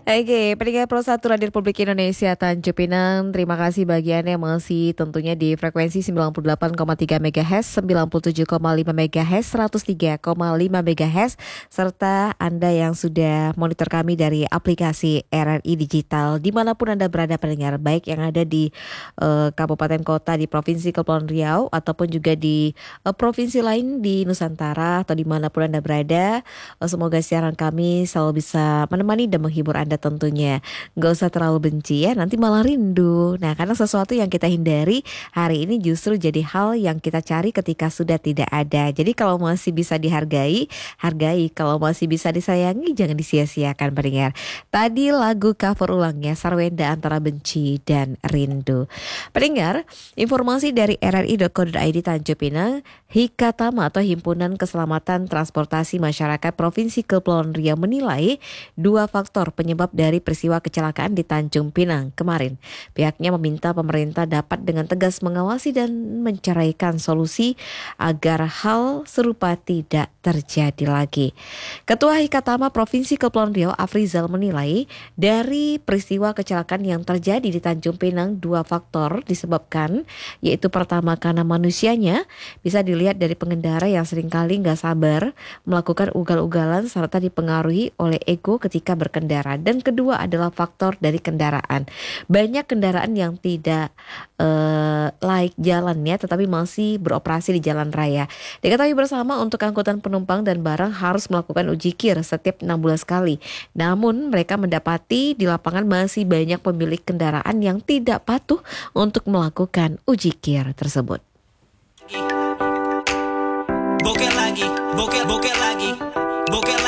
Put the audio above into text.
Oke, pendengar Pro 1 Radio Republik Indonesia Tanjung Pinang, terima kasih bagi Anda yang masih tentunya di frekuensi 98,3 MHz, 97,5 MHz, 103,5 MHz, serta Anda yang sudah monitor kami dari aplikasi RRI Digital, dimanapun Anda berada pendengar, baik yang ada di kabupaten kota di Provinsi Kepulauan Riau, ataupun juga di provinsi lain di Nusantara, atau dimanapun Anda berada. Semoga siaran kami selalu bisa menemani dan menghibur Anda tentunya. Gak usah terlalu benci ya, nanti malah rindu. Nah, karena sesuatu yang kita hindari hari ini justru jadi hal yang kita cari ketika sudah tidak ada. Jadi kalau masih bisa dihargai, hargai. Kalau masih bisa disayangi, jangan disia-siakan pendengar. Tadi lagu cover ulangnya Sarwenda Antara Benci dan Rindu. Pendengar, informasi dari rri.co.id Tanjung Pinang, Hikatama atau Himpunan Keselamatan Transportasi Masyarakat Provinsi Kepulauan Riau menilai dua faktor penyebab dari peristiwa kecelakaan di Tanjung Pinang kemarin. Pihaknya meminta pemerintah dapat dengan tegas mengawasi dan menceraikan solusi agar hal serupa tidak terjadi lagi. Ketua Hikatama Provinsi Kepulauan Riau Afrizal menilai dari peristiwa kecelakaan yang terjadi di Tanjung Pinang dua faktor disebabkan, yaitu pertama karena manusianya, bisa dilihat dari pengendara yang seringkali nggak sabar melakukan ugal-ugalan serta dipengaruhi oleh ego ketika berkendara. Dan kedua adalah faktor dari kendaraan. Banyak kendaraan yang tidak laik jalannya tetapi masih beroperasi di jalan raya. Diketahui bersama untuk angkutan penumpang dan barang harus melakukan uji kir setiap 6 bulan sekali. Namun mereka mendapati di lapangan masih banyak pemilik kendaraan yang tidak patuh untuk melakukan uji kir tersebut. Boker lagi, boker lagi.